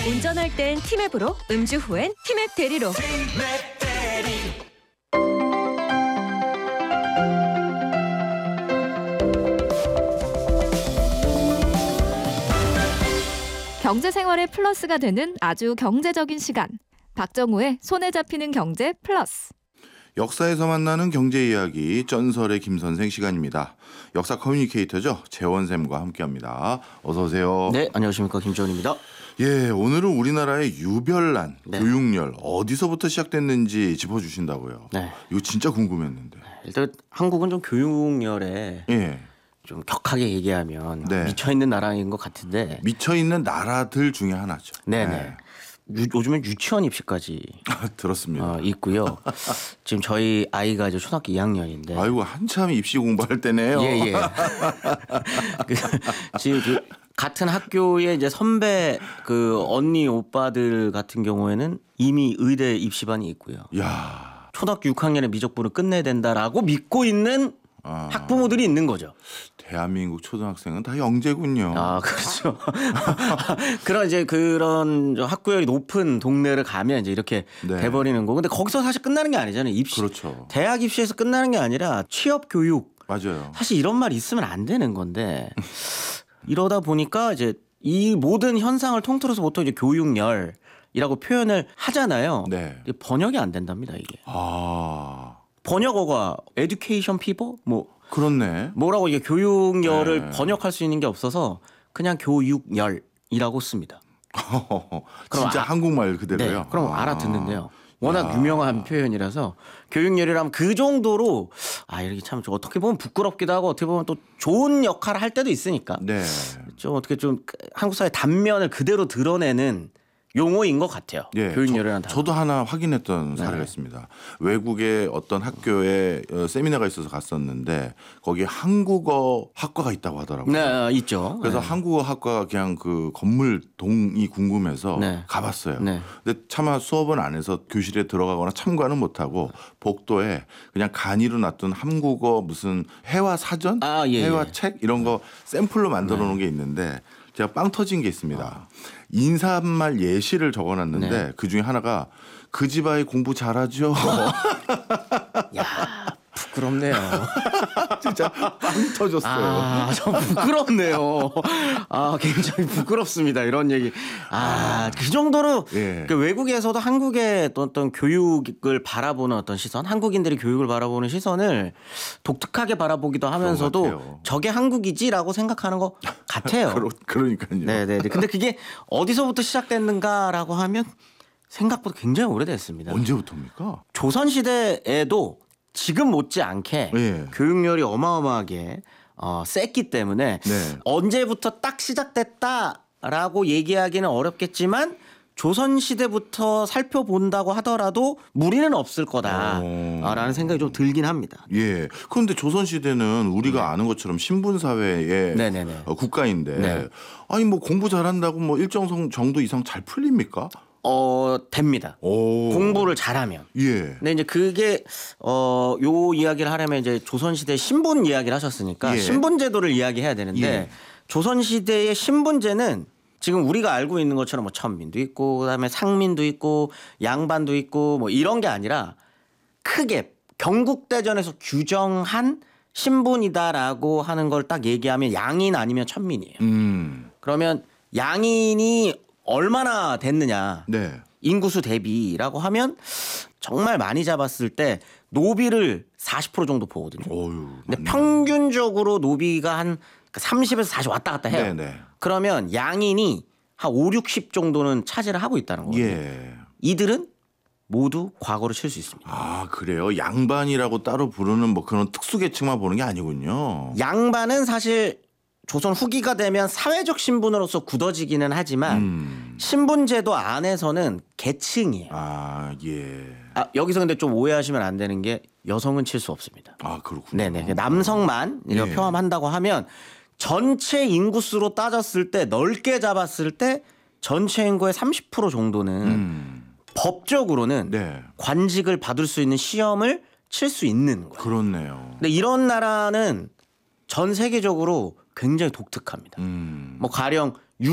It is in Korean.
운전할 땐 티맵으로, 음주 후엔 티맵 대리로. 경제 생활의 플러스가 되는 아주 경제적인 시간. 박정우의 손에 잡히는 경제 플러스. 역사에서 만나는 경제 이야기 전설의 김선생 시간입니다. 역사 커뮤니케이터죠. 재원쌤과 함께합니다. 어서 오세요. 네, 안녕하십니까, 김재원입니다. 예, 오늘은 우리나라의 유별난 네. 교육열 어디서부터 시작됐는지 짚어주신다고요. 네. 이거 진짜 궁금했는데. 일단 한국은 좀 교육열에 예, 좀 격하게 얘기하면 네. 미쳐있는 나라인 것 같은데. 미쳐 있는 나라들 중에 하나죠. 네네. 요즘엔 유치원 입시까지 들었습니다. 있고요. 지금 저희 아이가 이제 초등학교 2학년인데. 아이고 한참 입시 공부할 때네요. 예. 지금 같은 학교의 이제 선배 언니 오빠들 같은 경우에는 이미 의대 입시반이 있고요. 야, 초등학교 6학년에 미적분을 끝내야 된다라고 믿고 있는 학부모들이 있는 거죠. 대한민국 초등학생은 다 영재군요. 아, 그렇죠. 그런 학구열이 높은 동네를 가면 이제 이렇게 네. 돼버리는 거. 근데 거기서 사실 끝나는 게 아니잖아요. 입시. 그렇죠. 대학 입시에서 끝나는 게 아니라 취업 교육. 맞아요. 사실 이런 말 있으면 안 되는 건데 이러다 보니까 이제 이 모든 현상을 통틀어서 보통 이제 교육열이라고 표현을 하잖아요. 네. 번역이 안 된답니다, 이게. 번역어가 education people 그렇네. 뭐라고 이게 교육열을 네. 번역할 수 있는 게 없어서 그냥 교육열이라고 씁니다. 진짜 한국말 그대로요. 네, 그럼 알아듣는데요. 워낙 유명한 표현이라서 교육열이라면 그 정도로 이렇게 참 어떻게 보면 부끄럽기도 하고 어떻게 보면 또 좋은 역할을 할 때도 있으니까 네. 좀 어떻게 좀 한국 사회 단면을 그대로 드러내는 용어인 것 같아요. 예, 교육열이라는 단어. 저도 하나 확인했던 사례가 있습니다. 외국의 어떤 학교에 세미나가 있어서 갔었는데 거기에 한국어 학과가 있다고 하더라고요. 네, 있죠. 그래서 한국어 학과 그냥 그 건물 동이 궁금해서 네. 가봤어요. 네. 근데 차마 수업은 안 해서 교실에 들어가거나 참관은 못하고 복도에 그냥 간이로 놨던 한국어 무슨 회화 사전, 회화 책 이런 거 샘플로 만들어 놓은 게 있는데 제가 빵 터진 게 있습니다. 인사말 예시를 적어놨는데 네. 그 중에 하나가 그 집 아이 공부 잘하죠. 야, 부끄럽네요. 진짜 빵 터졌어요. 좀 부끄럽네요. 굉장히 부끄럽습니다. 이런 얘기. 그 정도로 예. 그 외국에서도 한국의 어떤 교육을 바라보는 어떤 시선, 한국인들이 교육을 바라보는 시선을 독특하게 바라보기도 하면서도 저게 한국이지라고 생각하는 것 같아요. 그러니까요. 네네. 근데 그게 어디서부터 시작됐는가라고 하면 생각보다 굉장히 오래됐습니다. 언제부터입니까? 조선시대에도 지금 못지않게 교육열이 어마어마하게 셌기 때문에 언제부터 딱 시작됐다라고 얘기하기는 어렵겠지만 조선시대부터 살펴본다고 하더라도 무리는 없을 거다라는 생각이 좀 들긴 합니다. 예. 그런데 조선시대는 우리가 아는 것처럼 신분사회의 국가인데 아니 뭐 공부 잘한다고 뭐 일정 정도 이상 잘 풀립니까? 됩니다. 공부를 잘하면. 예. 근데 이제 그게 요 이야기를 하려면 이제 조선시대 신분 이야기를 하셨으니까 신분제도를 이야기해야 되는데 조선시대의 신분제는 지금 우리가 알고 있는 것처럼 뭐 천민도 있고 그다음에 상민도 있고 양반도 있고 뭐 이런 게 아니라 크게 경국대전에서 규정한 신분이다라고 하는 걸 딱 얘기하면 양인 아니면 천민이에요. 그러면 양인이 얼마나 됐느냐. 인구수 대비라고 하면 정말 많이 잡았을 때 노비를 40% 정도 보거든요. 근데 평균적으로 노비가 한 30에서 40 왔다 갔다 해요. 그러면 양인이 한 5, 60 정도는 차지를 하고 있다는 거예요. 이들은 모두 과거로 칠 수 있습니다. 그래요? 양반이라고 따로 부르는 뭐 그런 특수계층만 보는 게 아니군요. 양반은 사실 조선 후기가 되면 사회적 신분으로서 굳어지기는 하지만 신분제도 안에서는 계층이에요. 여기서 근데 좀 오해하시면 안 되는 게 여성은 칠 수 없습니다. 그렇군요. 네네. 남성만 포함한다고 하면 전체 인구수로 따졌을 때 넓게 잡았을 때 전체 인구의 30% 정도는 법적으로는 관직을 받을 수 있는 시험을 칠 수 있는 거예요. 그렇네요. 근데 이런 나라는 전 세계적으로 굉장히 독특합니다. 뭐 가령